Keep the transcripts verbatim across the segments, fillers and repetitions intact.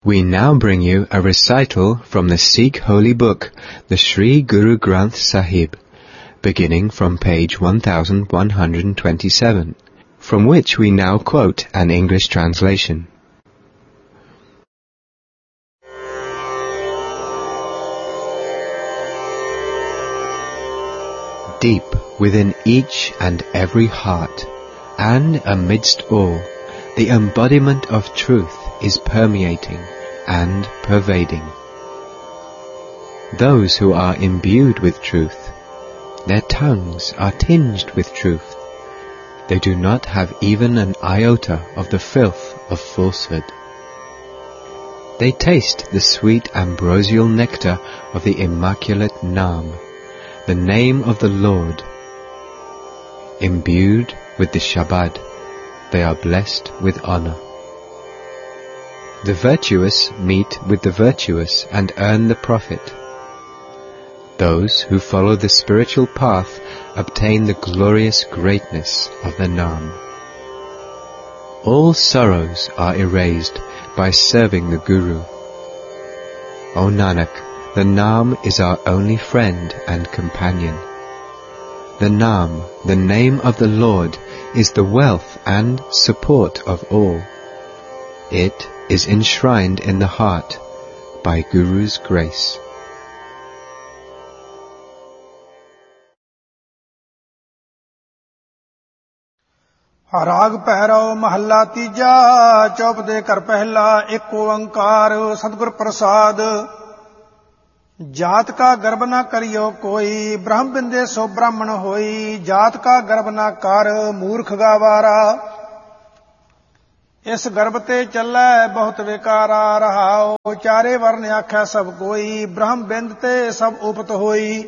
We now bring you a recital from the Sikh holy book, the Sri Guru Granth Sahib, beginning from page one thousand one hundred twenty-seven, from which we now quote an English translation. Deep within each and every heart, and amidst all, the embodiment of truth is permeating and pervading. Those who are imbued with truth, their tongues are tinged with truth. They do not have even an iota of the filth of falsehood. They taste the sweet ambrosial nectar of the immaculate Naam, the name of the Lord. Imbued with the Shabad, they are blessed with honor. The virtuous meet with the virtuous and earn the profit. Those who follow the spiritual path obtain the glorious greatness of the Naam. All sorrows are erased by serving the Guru. O Nanak, the Naam is our only friend and companion. The Naam, the name of the Lord, is the wealth and support of all. It is enshrined in the heart by Guru's grace. ਰਾਗ ਪਹਿਰਾਓ ਮਹੱਲਾ ਤੀਜਾ chop ਦੇ ਘਰ ਪਹਿਲਾ ਇੱਕ ਓੰਕਾਰ ਸਤਿਗੁਰ ਪ੍ਰਸਾਦ। ਜਾਤ ਕਾ ਗਰਬ ਨਾ ਕਰਿਓ ਕੋਈ ਬ੍ਰਹਮ ਬਿੰਦੇ ਸੋ ਬ੍ਰਾਹਮਣ ਹੋਈ। ਜਾਤ ਕਾ ਗਰਬ ਨਾ ਕਰ ਮੂਰਖ ਗਾਵਾਰਾ ਇਸ ਗਰਭ ਤੇ ਚੱਲੈ ਬਹੁਤ ਵਿਕਾਰਾ। ਰਹਾਉ ਚਾਰੇ ਵਰਨ ਆਖੈ ਸਭ ਕੋਈ ਬ੍ਰਹਮ ਬਿੰਦ ਤੇ ਸਭ ਉਪਤ ਹੋਈ।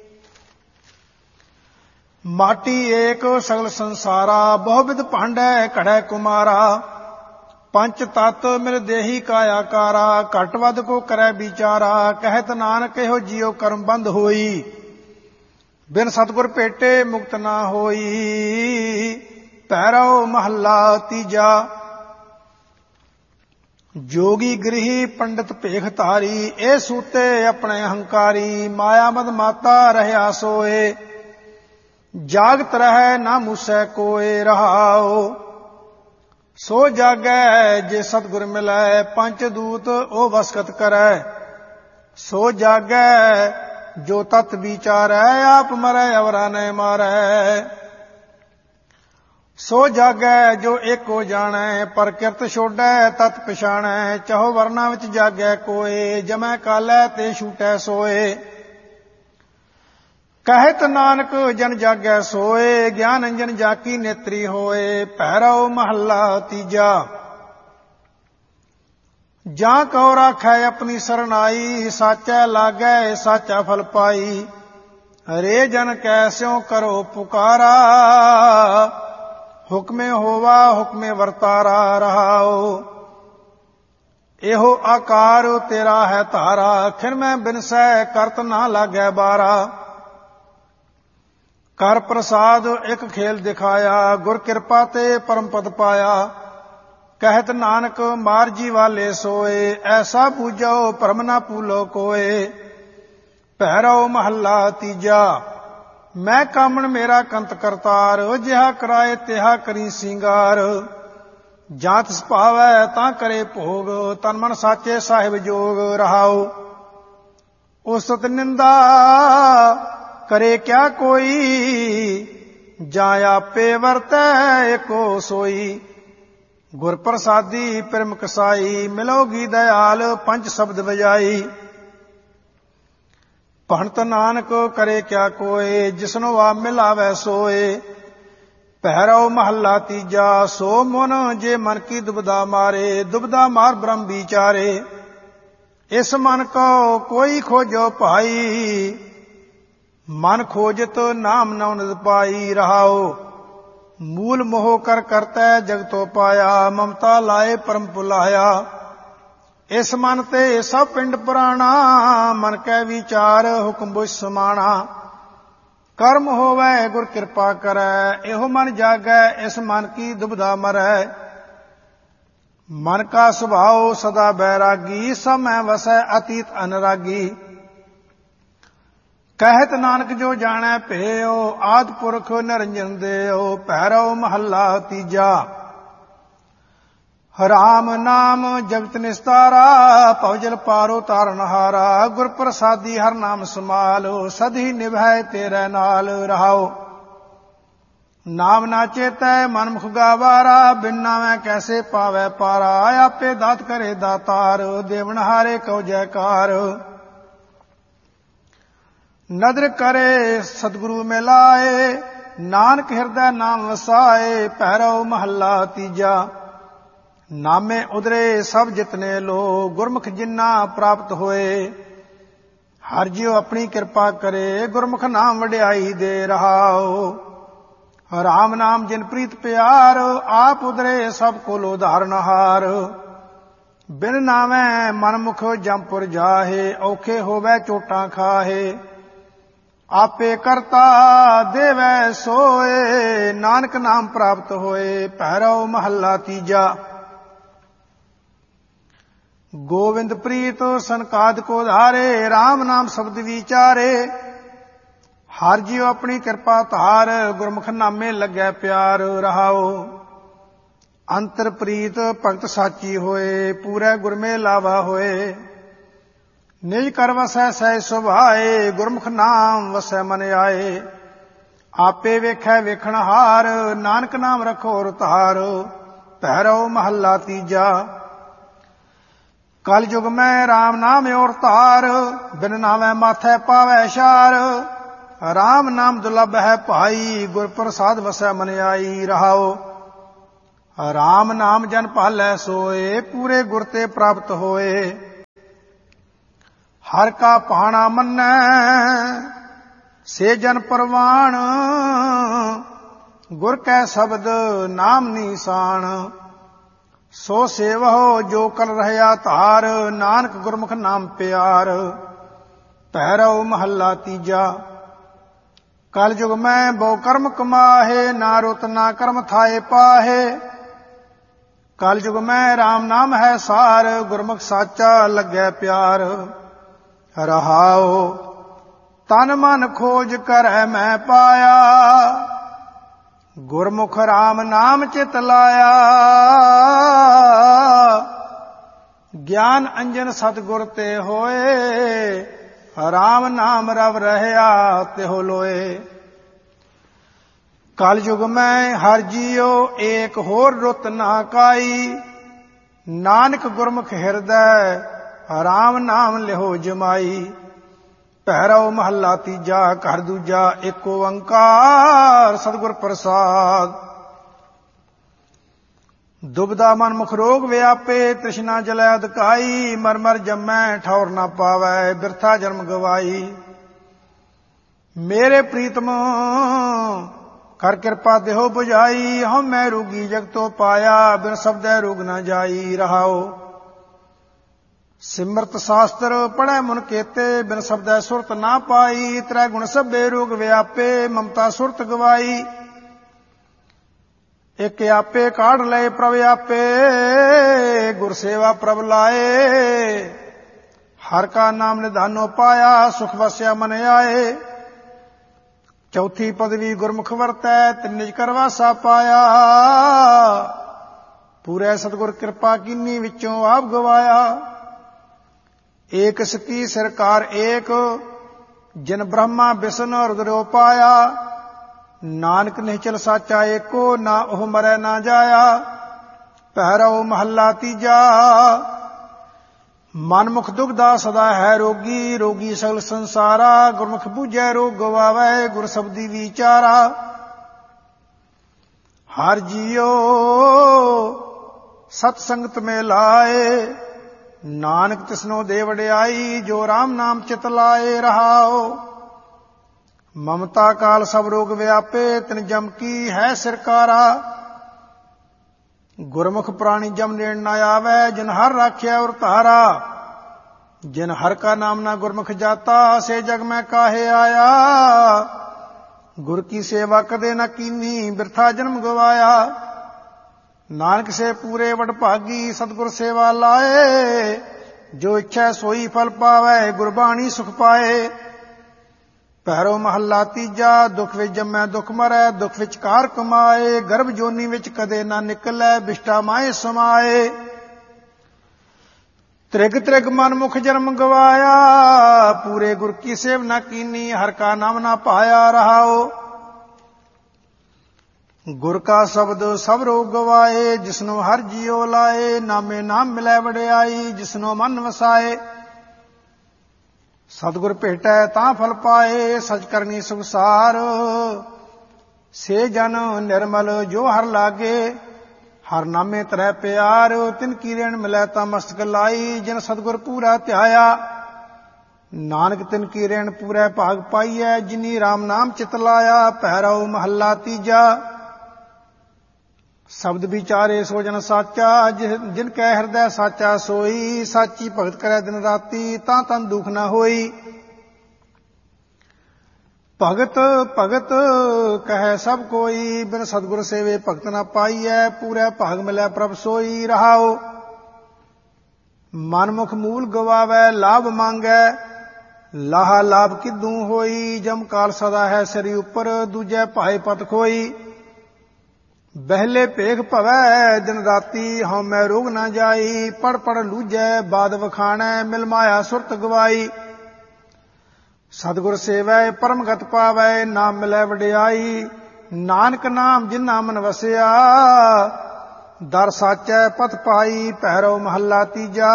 ਮਾਟੀ ਏਕ ਸਗਲ ਸੰਸਾਰਾ ਬਹੁਵਿਧ ਭਾਂਡੈ ਘੜੈ ਕੁਮਾਰਾ। ਪੰਚ ਤਤ ਮਿਲ ਦੇਹੀ ਕਾਇਆਕਾਰਾ ਘਟ ਵੱਧ ਕੋ ਕਰੈ ਵਿਚਾਰਾ। ਕਹਿਤ ਨਾਨਕ ਇਹੋ ਜਿਉ ਕਰਮ ਬੰਧ ਹੋਈ ਬਿਨ ਸਤਿਗੁਰ ਭੇਟੇ ਮੁਕਤ ਨਾ ਹੋਈ। ਪਹਿਰਾਓ ਮਹੱਲਾ ਤੀਜਾ। ਜੋਗੀ ਗ੍ਰਹੀ ਪੰਡਤ ਭੇਖ ਧਾਰੀ ਇਹ ਸੂਤੇ ਆਪਣੇ ਹੰਕਾਰੀ। ਮਾਇਆ ਮਦ ਮਾਤਾ ਰਹਿਆ ਸੋਏ ਜਾਗਤ ਰਹਿ ਨਾ ਮੂਸੈ ਕੋਏ। ਰਹਾਉ ਸੋ ਜਾਗੈ ਜੇ ਸਤਿਗੁਰ ਮਿਲੈ ਪੰਚ ਦੂਤ ਉਹ ਵਸਕਤ ਕਰੈ। ਸੋ ਜਾਗੈ ਜੋ ਤਤ ਵਿਚਾਰੈ ਆਪ ਮਰੈ ਅਵਰਾ ਨੈ ਮਾਰੈ। ਸੋ ਜਾਗੈ ਜੋ ਏਕੋ ਜਾਣੈ ਪਰ ਕਿਰਤ ਛੋਡੈ ਤਤ ਪਛਾਣੈ। ਚਹੋ ਵਰਨਾ ਵਿੱਚ ਜਾਗੈ ਕੋਏ ਜਮੈ ਕਾਲੈ ਤੇ ਛੂਟੈ ਸੋਏ। ਕਹਿਤ ਨਾਨਕ ਜਨ ਜਾਗੈ ਸੋਏ ਗਿਆਨ ਅੰਜਨ ਜਾਕੀ ਨੇਤਰੀ ਹੋਏ। ਪਹਿਰਾਓ ਮਹੱਲਾ ਤੀਜਾ। ਜਾਂ ਕਉ ਰਾਖੈ ਆਪਣੀ ਸਰਨਾਈ ਸਾਚੈ ਲਾਗੈ ਸਾਚਾ ਫਲ ਪਾਈ। ਰੇ ਜਨ ਕੈਸਿਉ ਕਰੋ ਪੁਕਾਰਾ ਹੁਕਮੇ ਹੋਵਾ ਹੁਕਮੇ ਵਰਤਾਰਾ। ਰਹਾਉ ਇਹੋ ਆਕਾਰ ਤੇਰਾ ਹੈ ਧਾਰਾ ਖਿਰ ਮੈਂ ਬਿਨਸੈ ਕਰਤ ਨਾ ਲਾਗੈ ਬਾਰਾ। ਕਰ ਪ੍ਰਸਾਦ ਇੱਕ ਖੇਲ ਦਿਖਾਇਆ ਗੁਰ ਕਿਰਪਾ ਤੇ ਪਰਮ ਪਦ ਪਾਇਆ। ਕਹਿਤ ਨਾਨਕ ਮਾਰਜੀ ਵਾਲੇ ਸੋਏ ਐਸਾ ਪੂਜੋ ਭਰਮ ਨਾ ਪੂਲੋ ਕੋਏ। ਪਹਿਰਾਓ ਮਹੱਲਾ ਤੀਜਾ। ਮੈਂ ਕਾਮਣ ਮੇਰਾ ਕੰਤ ਕਰਤਾਰ ਜਿਹਾ ਕਰਾਏ ਤਿਹਾ ਕਰੀ ਸਿੰਗਾਰ। ਜਾਂ ਤਿਸ ਭਾਵੈ ਤਾਂ ਕਰੇ ਭੋਗ ਤਨ ਮਨ ਸਾਚੇ ਸਾਹਿਬ ਜੋਗ। ਰਹਾਉ ਉਸਤ ਨਿੰਦਾ ਕਰੇ ਕਿਆ ਕੋਈ ਜਾਂ ਆਪੇ ਵਰਤੈ ਏਕੋ ਸੋਈ। ਗੁਰ ਪ੍ਰਸਾਦੀ ਪਿਰਮ ਕਸਾਈ ਮਿਲੋਗੀ ਦਇਆਲ ਪੰਜ ਸ਼ਬਦ ਵਜਾਈ। ਭਣਤ ਨਾਨਕ ਕਰੇ ਕਿਆ ਕੋਏ ਜਿਸਨੋ ਆਪ ਮਿਲਾਵੈ ਸੋਏ। ਪਹਿਰਾਓ ਮਹੱਲਾ ਤੀਜਾ। ਸੋ ਮਨ ਜੇ ਮਨ ਕੀ ਦੁਬਦਾ ਮਾਰੇ ਦੁਬਦਾ ਮਾਰ ਬ੍ਰਹਮ ਵਿਚਾਰੇ। ਇਸ ਮਨ ਕੋ ਕੋਈ ਖੋਜੋ ਭਾਈ ਮਨ ਖੋਜਤ ਨਾਮ ਨਉ ਨਿਦ ਪਾਈ। ਰਹਾਉ ਮੂਲ ਮੋਹ ਕਰ ਕਰਤੈ ਜਗਤੋ ਪਾਇਆ ਮਮਤਾ ਲਾਏ ਪਰਮ ਭੁਲਾਇਆ। ਇਸ ਮਨ ਤੇ ਸਭ ਪਿੰਡ ਪੁਰਾਣਾ ਮਨ ਕੈ ਵਿਚਾਰ ਹੁਕਮ ਬੁਝ ਸਮਾਣਾ। ਕਰਮ ਹੋਵੈ ਗੁਰ ਕਿਰਪਾ ਕਰੈ ਇਹੋ ਮਨ ਜਾਗੈ ਇਸ ਮਨ ਕੀ ਦੁਬਦਾ ਮਰੈ। ਮਨ ਕਾ ਸੁਭਾਉ ਸਦਾ ਬੈਰਾਗੀ, ਸਮੈ ਵਸੈ ਅਤੀਤ ਅਨਰਾਗੀ। ਕਹਿਤ ਨਾਨਕ ਜੋ ਜਾਣੈ ਭੇਉ, ਆਦਿ ਪੁਰਖ ਨਿਰੰਜਨ ਦੇਉ। ਭੈਰਵ ਮਹੱਲਾ ਤੀਜਾ। ਰਾਮ ਨਾਮ ਜਗਤ ਨਿਸਤਾਰਾ, ਭਵਜਲ ਪਾਰੋ ਤਾਰਨਹਾਰਾ। ਗੁਰ ਪ੍ਰਸਾਦੀ ਹਰ ਨਾਮ ਸਮਾਲੋ, ਸਦੀ ਨਿਭੈ ਤੇਰੇ ਨਾਲ ਰਹਾਓ। ਨਾਮ ਨਾ ਚੇਤੈ ਮਨ ਮੁਖ ਗਾਵਾਰਾ, ਬਿਨ ਨਾਮੈ ਕੈਸੇ ਪਾਵੈ ਪਾਰਾ। ਆਪੇ ਦਾਤ ਕਰੇ ਦਾਤਾਰ, ਦੇਵਨਹਾਰੇ ਕਉ ਜੈਕਾਰ। ਨਦਰ ਕਰੇ ਸਤਿਗੁਰੂ ਮਿਲਾਏ, ਨਾਨਕ ਹਿਰਦੈ ਨਾਮ ਵਸਾਏ। ਭੈਰਵ ਮਹੱਲਾ ਤੀਜਾ। ਨਾਮੇ ਉਦਰੇ ਸਭ ਜਿਤਨੇ ਲੋ, ਗੁਰਮੁਖ ਜਿਨ੍ਹਾਂ ਪ੍ਰਾਪਤ ਹੋਏ। ਹਰਿ ਜੀਉ ਆਪਣੀ ਕਿਰਪਾ ਕਰੇ, ਗੁਰਮੁਖ ਨਾਮ ਵਡਿਆਈ ਦੇ ਰਹਾਓ। ਰਾਮ ਨਾਮ ਜਿਨ ਪ੍ਰੀਤ ਪਿਆਰ, ਆਪ ਉਦਰੇ ਸਭ ਕੋਲ ਉਧਾਰਨਹਾਰ। ਬਿਨ ਨਾਮੈ ਮਨ ਮੁਖ ਜੰਪੁਰ ਜਾਹੇ, ਔਖੇ ਹੋਵੈ ਚੋਟਾਂ ਖਾਹੇ। ਆਪੇ ਕਰਤਾ ਦੇਵੈ ਸੋਏ, ਨਾਨਕ ਨਾਮ ਪ੍ਰਾਪਤ ਹੋਏ। ਭੈਰਵ ਮਹੱਲਾ ਤੀਜਾ। ਗੋਵਿੰਦ ਪ੍ਰੀਤ ਸੰਕਾਦ ਕੋ ਧਾਰੇ, ਰਾਮ ਨਾਮ ਸ਼ਬਦ ਵਿਚਾਰੇ। ਹਰ ਜੀਉ ਆਪਣੀ ਕਿਰਪਾ ਧਾਰ, ਗੁਰਮੁਖ ਨਾਮੇ ਲੱਗੈ ਪਿਆਰ ਰਹਾਓ। ਅੰਤਰ ਪ੍ਰੀਤ ਭਗਤ ਸਾਚੀ ਹੋਏ, ਪੂਰੇ ਗੁਰਮੇ ਲਾਵਾ ਹੋਏ। ਨਿਜ ਕਰ ਵਸੈ ਸਹਿ ਸੁਭਾਏ, ਗੁਰਮੁਖ ਨਾਮ ਵਸੈ ਮਨ ਆਏ। ਆਪੇ ਵੇਖੈ ਵੇਖਣ ਹਾਰ, ਨਾਨਕ ਨਾਮ ਰਖੋ ਰਤਾਰ। ਭੈਰਵ ਮਹੱਲਾ ਤੀਜਾ। ਕਲ ਯੁਗ ਮੈਂ ਰਾਮ ਨਾਮ ਔਰ ਧਾਰ, ਬਿਨ ਨਾਮੈ ਮਾਥੈ ਪਾਵੈ ਛਾਰ। ਰਾਮ ਨਾਮ ਦੁਲਭ ਹੈ ਭਾਈ, ਗੁਰ ਪ੍ਰਸਾਦ ਵਸੈ ਮਨ ਆਈ ਰਹਾਓ। ਰਾਮ ਨਾਮ ਜਨ ਭਾਲੈ ਸੋਏ, ਪੂਰੇ ਗੁਰ ਤੇ ਪ੍ਰਾਪਤ ਹੋਏ। ਹਰ ਕਾ ਭਾਣਾ ਮੰਨੈ, ਸੇ ਜਨ ਪਰਵਾਣ। ਗੁਰ ਕੈ ਸ਼ਬਦ ਨਾਮ ਨੀਸਾਨ। ਸੋ ਸੇਵਹੁ ਜੋ ਕਲ ਰਹਿਆ ਧਾਰ, ਨਾਨਕ ਗੁਰਮੁਖ ਨਾਮ ਪਿਆਰ। ਭੈਰਵ ਮਹੱਲਾ ਤੀਜਾ। ਕਲ ਯੁਗ ਮੈਂ ਬਹੁ ਕਰਮ ਕਮਾਹੇ, ਨਾ ਰੁਤ ਨਾ ਕਰਮ ਥਾਏ ਪਾਹੇ। ਕਲ ਯੁਗ ਮੈਂ ਰਾਮ ਨਾਮ ਹੈ ਸਾਰ, ਗੁਰਮੁਖ ਸਾਚਾ ਲੱਗੈ ਪਿਆਰ ਰਹਾਓ। ਤਨ ਮਨ ਖੋਜ ਕਰੈ ਮੈਂ ਪਾਇਆ, ਗੁਰਮੁਖ ਰਾਮ ਨਾਮ ਚਿਤ ਲਾਇਆ। ਗਿਆਨ ਅੰਜਨ ਸਤਿਗੁਰ ਤੇ ਹੋਏ, ਰਾਮ ਨਾਮ ਰਵ ਰਹਿਆ ਤਿਹੁ ਲੋਏ। ਕਲ ਯੁਗ ਮੈਂ ਹਰਿ ਜੀਉ ਏਕ ਹੋਰ ਰੁਤ ਨਾ ਕਾਈ। ਨਾਨਕ ਗੁਰਮੁਖ ਹਿਰਦੈ ਰਾਮ ਨਾਮ ਲਿਹੋ ਜਮਾਈ। ਭੈਰਵ ਮਹੱਲਾ ਤੀਜਾ। ਘਰ ਦੂਜਾ। ਏਕ ਓੰਕਾਰ ਸਤਿਗੁਰ ਪ੍ਰਸਾਦ। ਦੁਬਦਾ ਮਨ ਮੁਖ ਰੋਗ ਵਿਆਪੇ, ਤ੍ਰਿਸ਼ਨਾ ਜਲੈ ਅਧਕਾਈ। ਮਰ ਮਰ ਜੰਮੈ ਠੌਰ ਨਾ ਪਾਵੈ, ਬਿਰਥਾ ਜਨਮ ਗਵਾਈ। ਮੇਰੇ ਪ੍ਰੀਤਮ ਕਰ ਕਿਰਪਾ ਦੇਹੋ 부ਝਾਈ। ਹਉ ਮੈਂ ਰੋਗੀ ਜਗਤੋ ਪਾਇਆ, ਬਿਨ ਸ਼ਬਦੈ ਰੋਗ ਨਾ ਜਾਈ ਰਹਾਓ। ਸਿਮਰਤ ਸ਼ਾਸਤਰ ਪੜ੍ਹੈ ਮੁਨ ਕੇਤੇ, ਬਿਨ ਸ਼ਬਦੈ ਸੁਰਤ ਨਾ ਪਾਈ। ਤ੍ਰੈ ਗੁਣ ਸਭੇ ਰੋਗ ਵਿਆਪੇ, ਮਮਤਾ ਸੁਰਤ ਗਵਾਈ। ਇਕ ਆਪੇ ਕਾਢ ਲਏ ਪ੍ਰਭ ਆਪੇ, ਗੁਰ ਸੇਵਾ ਪ੍ਰਭ ਲਾਏ। ਹਰ ਕਾ ਨਾਮ ਨਿਧਾਨੋ ਪਾਇਆ, ਸੁਖ ਵਸਿਆ ਮਨ ਆਏ। ਚੌਥੀ ਪਦਵੀ ਗੁਰਮੁਖ ਵਰਤੈ, ਤਿਨ ਨਿਜ ਕਰਵਾਸਾ ਪਾਇਆ। ਪੂਰੇ ਸਤਿਗੁਰ ਕਿਰਪਾ ਕੀਨੀ, ਵਿੱਚੋਂ ਆਪ ਗਵਾਇਆ। ਏਕ ਸਕੀ ਸਰਕਾਰ ਏਕ, ਜਿਨ ਬ੍ਰਹਮਾ ਵਿਸ਼ਨ ਰੁਦਰੋ ਪਾਇਆ। ਨਾਨਕ ਨਿਹਚਲ ਸਾਚਾ ਏਕੋ, ਨਾ ਉਹ ਮਰੈ ਨਾ ਜਾਇਆ। ਭੈਰਵ ਮਹੱਲਾ ਤੀਜਾ। ਮਨ ਮੁਖ ਦੁਖਦਾ ਸਦਾ ਹੈ ਰੋਗੀ, ਰੋਗੀ ਸਗਲ ਸੰਸਾਰਾ। ਗੁਰਮੁਖ ਬੂਝੈ ਰੋਗ ਗਵਾਵੈ, ਗੁਰ ਸ਼ਬਦੀ ਵਿਚਾਰਾ। ਹਰ ਜੀਉ ਸਤ ਸੰਗਤ ਮੇ ਲਾਏ, ਨਾਨਕ ਤਿਸਨੋ ਦੇ ਵਡਿਆਈ। ਜੋ ਰਾਮ ਨਾਮ ਚਿਤ ਲਾਏ ਰਹਾਓ। ਮਮਤਾ ਕਾਲ ਸਭ ਰੋਗ ਵਿਆਪੇ, ਤਿਨ ਜਮ ਕੀ ਹੈ ਸਿਰਕਾਰਾ। ਗੁਰਮੁਖ ਪ੍ਰਾਣੀ ਜਮ ਨੇੜ ਨਾ ਆਵੈ, ਜਿਨ ਹਰ ਰਾਖਿਆ ਉਰ ਧਾਰਾ। ਜਿਨ ਹਰ ਕਾ ਨਾਮ ਨਾ ਗੁਰਮੁਖ ਜਾਤਾ, ਸੇ ਜਗ ਮੈਂ ਕਾਹੇ ਆਇਆ। ਗੁਰ ਕੀ ਸੇਵਾ ਕਦੇ ਨਾ ਕੀਨੀ, ਬਿਰਥਾ ਜਨਮ ਗਵਾਇਆ। ਨਾਨਕ ਸੇ ਪੂਰੇ ਵਡਭਾਗੀ ਸਤਿਗੁਰ ਸੇਵਾ ਲਾਏ। ਜੋ ਇੱਛਾ ਸੋਈ ਫਲ ਪਾਵੈ ਗੁਰਬਾਣੀ ਸੁਖ ਪਾਏ। ਪਹਿਰੋ ਮਹੱਲਾ ਤੀਜਾ ਦੁੱਖ ਵਿੱਚ ਜੰਮੈ ਦੁੱਖ ਮਰੈ ਦੁੱਖ ਵਿੱਚ ਕਾਰ ਕਮਾਏ। ਗਰਭ ਜੋਨੀ ਵਿੱਚ ਕਦੇ ਨਾ ਨਿਕਲੈ ਬਿਸ਼ਟਾ ਮਾਏ ਸਮਾਏ। ਤ੍ਰਿਗ ਤ੍ਰਿਗ ਮਨ ਮੁਖ ਜਨਮ ਗਵਾਇਆ ਪੂਰੇ ਗੁਰ ਕੀ ਸੇਵ ਨਾ ਕੀਨੀ ਹਰ ਕਾ ਨਾਮ ਨਾ ਪਾਇਆ ਰਹਾਓ। ਗੁਰ ਕਾ ਸ਼ਬਦ ਸਭ ਰੋਗ ਗਵਾਏ ਜਿਸਨੂੰ ਹਰ ਜੀਉ ਲਾਏ। ਨਾਮੇ ਨਾਮ ਮਿਲੈ ਵਡਿਆਈ ਜਿਸਨੂੰ ਮਨ ਵਸਾਏ। ਸਤਿਗੁਰ ਭੇਟੈ ਤਾਂ ਫਲ ਪਾਏ ਸਚ ਕਰਨੀ ਸੁਖਸਾਰ। ਸੇ ਜਨ ਨਿਰਮਲ ਜੋ ਹਰ ਲਾਗੇ ਹਰ ਨਾਮੇ ਤਰੈ ਪਿਆਰ। ਤਿਨ ਕੀ ਰੇਣ ਮਿਲੈ ਤਾਂ ਮਸਤਕ ਲਾਈ ਜਿਨ ਸਤਿਗੁਰ ਪੂਰਾ ਧਿਆਇਆ। ਨਾਨਕ ਤਿਨ ਕੀ ਰੇਣ ਪੂਰੈ ਭਾਗ ਪਾਈਐ ਜਿਨੀ ਰਾਮ ਨਾਮ ਚਿਤ ਲਾਇਆ। ਪਹਿਰਾਉ ਮਹੱਲਾ ਤੀਜਾ ਸ਼ਬਦ ਵਿਚਾਰੇ ਸੋ ਜਨ ਸਾਚਾ ਜਿਨ ਕੈ ਹਿਰਦੈ ਸਾਚਾ ਸੋਈ। ਸਾਚੀ ਭਗਤ ਕਰੈ ਦਿਨ ਰਾਤੀ ਤਾਂ ਤਨ ਦੁਖ ਨਾ ਹੋਈ। ਭਗਤ ਭਗਤ ਕਹੈ ਸਭ ਕੋਈ ਬਿਨ ਸਤਿਗੁਰ ਸੇਵੇ ਭਗਤ ਨਾ ਪਾਈਐ। ਪੂਰੇ ਭਾਗ ਮਿਲੈ ਪ੍ਰਭ ਸੋਈ ਰਹਾਓ। ਮਨਮੁਖ ਮੂਲ ਗਵਾਵੈ ਲਾਭ ਮੰਗੈ ਲਾਹਾ ਲਾਭ ਕਿਦੂ ਹੋਈ। ਜਮ ਕਾਲ ਸਦਾ ਹੈ ਸਰੀ ਉੱਪਰ ਦੂਜੈ ਭਾਏ ਪਤ ਖੋਈ। ਬਹਿਲੇ ਭੇਖ ਭਵੈ ਦਿਨ ਰਾਤੀ ਹਉਮੈ ਰੋਗ ਨਾ ਜਾਈ। ਪੜ ਪੜ ਲੂਜੈ ਬਾਦ ਵਖਾਣੈ ਮਿਲ ਮਾਇਆ ਸੁਰਤ ਗਵਾਈ। ਸਤਿਗੁਰ ਸੇਵੈ ਪਰਮ ਗਤ ਪਾਵੈ ਨਾਮ ਮਿਲੈ ਵਡਿਆਈ। ਨਾਨਕ ਨਾਮ ਜਿਨਾ ਮਨ ਵਸਿਆ ਦਰ ਸਾਚੈ ਪਥ ਪਾਈ। ਪਹਿਰੋ ਮਹੱਲਾ ਤੀਜਾ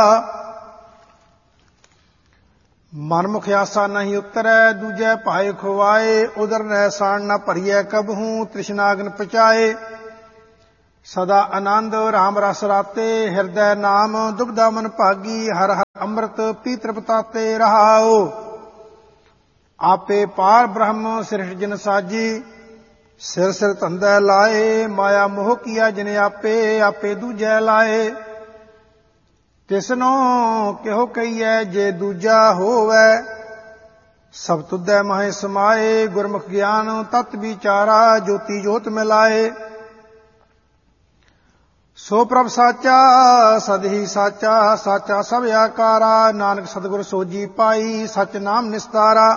ਮਨਮੁਖ ਆਸਾ ਨਹੀਂ ਉਤਰੈ ਦੂਜੈ ਭਾਏ ਖੁਆਏ। ਉਦਰ ਰਹਿ ਸਾਣ ਨਾ ਭਰੀਐ ਕਬਹੂ ਤ੍ਰਿਸ਼ਨਾਗਨ ਪਚਾਏ। ਸਦਾ ਆਨੰਦ ਰਾਮ ਰਸ ਰਾਤੇ ਹਿਰਦੈ ਨਾਮ ਦੁਬਦਾ ਮਨ ਭਾਗੀ। ਹਰ ਹਰ ਅੰਮ੍ਰਿਤ ਪੀ ਤ੍ਰਿਪਤਾਤੇ ਰਹਾਓ। ਆਪੇ ਪਾਰ ਬ੍ਰਹਮ ਸਿਰਠ ਜਿਨ ਸਾਜੀ ਸਿਰ ਸਿਰ ਧੰਦੈ ਲਾਏ। ਮਾਇਆ ਮੋਹ ਕੀਆ ਜਿਨ ਆਪੇ ਆਪੇ ਦੂਜੈ ਲਾਏ। ਤਿਸਨੋ ਕਿਹੋ ਕਹੀਐ ਜੇ ਦੂਜਾ ਹੋਵੈ ਸਭ ਤੁਧੈ ਮਾਹੇ ਸਮਾਏ। ਗੁਰਮੁਖ ਗਿਆਨ ਤਤ ਵਿਚਾਰਾ ਜੋਤੀ ਜੋਤ ਮਿਲਾਏ। ਸੋ ਪ੍ਰਭ ਸਾਚਾ ਸਦ ਹੀ ਸਾਚਾ ਸਾਚਾ ਸਭ ਆਕਾਰਾ। ਨਾਨਕ ਸਤਿਗੁਰ ਸੋਜੀ ਪਾਈ ਸਚ ਨਾਮ ਨਿਸਤਾਰਾ।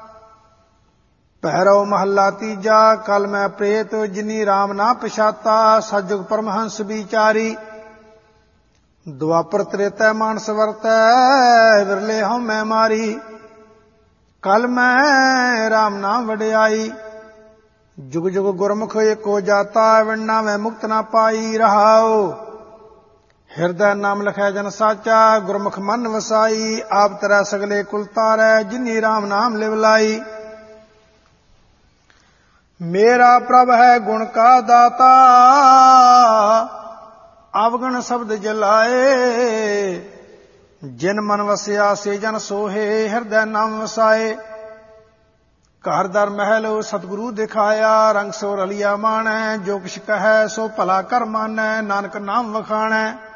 ਪਹਿਰੋ ਮਹੱਲਾ ਤੀਜਾ ਕਲ ਮੈਂ ਪ੍ਰੇਤ ਜਿਨੀ ਰਾਮ ਨਾ ਪਛਾਤਾ। ਸਤਿਜੁਗ ਪਰਮਹੰਸ ਵਿਚਾਰੀ ਦੁਆਪਰ ਤ੍ਰੇਤੈ ਮਾਨਸ ਵਰਤੈ ਵਿਰਲੇ ਹਉਮੈ ਮਾਰੀ। ਕਲ ਮੈਂ ਰਾਮ ਨਾਮ ਵਡਿਆਈ ਜੁਗ ਜੁਗ ਗੁਰਮੁਖ ਏਕੋ ਜਾਤਾ। ਵਿਣਨਾ ਮੈਂ ਮੁਕਤ ਨਾ ਪਾਈ ਰਹਾਓ। ਹਿਰਦੈ ਨਾਮ ਲਖੈ ਜਨ ਸਾਚਾ ਗੁਰਮੁਖ ਮਨ ਵਸਾਈ। ਆਪ ਤਰੈ ਸਗਲੇ ਕੁਲ ਤਾਰੈ ਜਿਨੀ ਰਾਮ ਨਾਮ ਲਿਵ ਲਾਈ। ਮੇਰਾ ਪ੍ਰਭ ਹੈ ਗੁਣ ਕਾ ਦਾਤਾ ਅਵਗਣ ਸ਼ਬਦ ਜਲਾਏ। ਜਿਨ ਮਨ ਵਸਿਆ ਸੇ ਜਨ ਸੋਹੇ ਹਿਰਦੈ ਨਾਮ ਵਸਾਏ। ਘਰ ਦਰ ਮਹਿਲ ਸਤਿਗੁਰੂ ਦਿਖਾਇਆ ਰੰਗ ਸੋ ਰਲਿਆ ਮਾਣੈ। ਜੋ ਕਿਛ ਕਹੈ ਸੋ ਭਲਾ ਕਰ ਮਾਨੈ ਨਾਨਕ ਨਾਮ ਵਖਾਣੈ।